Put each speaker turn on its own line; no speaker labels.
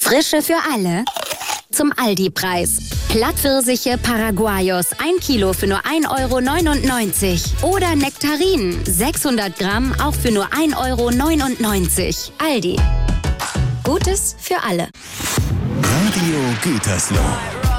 Frische für alle zum Aldi-Preis. Plattpfirsiche Paraguayos 1 Kilo für nur 1,99 € oder Nektarinen 600 Gramm auch für nur 1,99 €. Aldi. Gutes für alle.
Radio Gütersloh.